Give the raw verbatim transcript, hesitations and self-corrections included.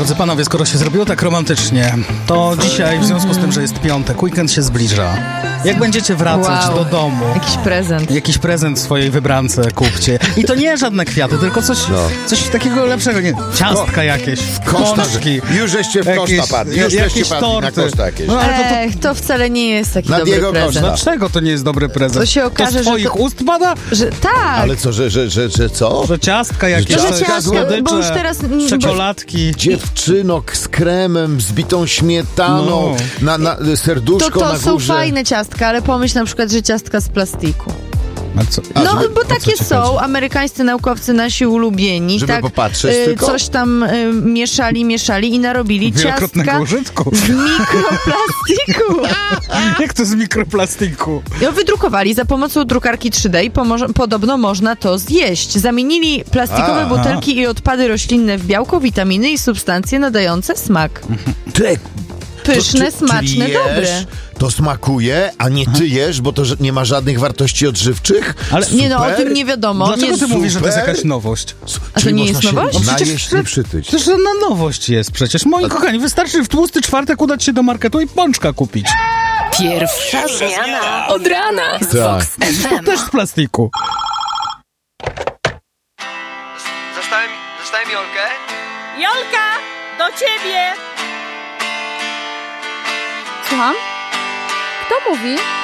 Drodzy panowie, skoro się zrobiło tak romantycznie, to dzisiaj, w związku z tym, że jest piątek, weekend się zbliża. Jak będziecie wracać wow. do domu... Jakiś prezent. Jakiś prezent swojej wybrance kupcie. I to nie żadne kwiaty, tylko coś, no. coś takiego lepszego. Nie, ciastka jakieś, pączki. Już żeście w koszta padli. Już żeście padli na koszta jakieś. No, ale to, to... Ech, to wcale nie jest taki Nad dobry jego prezent. koszta. Dlaczego to nie jest dobry prezent? To się okaże, to z twoich że to... ust pada? Że tak. Ale co, że, że, że, że co? Że ciastka jakieś, Że ciastka, słodycze, bo już teraz... czekoladki. Dziewczynok z kremem, z bitą śmietaną, no. na, na serduszko To, to na są górze. fajne ciastka, ale pomyśl na przykład, że ciastka z plastiku. A co? A, No, żeby- bo o co takie ci są chodzi? amerykańscy naukowcy nasi ulubieni. Żeby tak, popatrzeć y, tylko? Coś tam y, mieszali, mieszali i narobili Wielokrotnego ciastka użytku. z mikroplastiku. Jak to z mikroplastiku? I wydrukowali za pomocą drukarki trzy D i pomo- podobno można to zjeść. Zamienili plastikowe A, butelki i odpady roślinne w białko, witaminy i substancje nadające smak. Ty, Pyszne, to, czy- smaczne, czyli jesz, dobre. To smakuje, a nie ty jesz, bo to że nie ma żadnych wartości odżywczych? Ale- Nie no, o Super. tym nie wiadomo. Dlaczego nie, ty mówisz, że to jest super. jakaś nowość? A to Czyli nie można jest się nowość? No przecież najeść, to- nie przytyć. Przecież żadna nowość jest przecież. Moi kochani, wystarczy w tłusty czwartek udać się do marketu i pączka kupić. Pierwsza zmiana od rana z Tak. Vox F To M. też z plastiku. Zostałem, zostałem Jolkę. Jolka, do ciebie! Słucham? Kto mówi?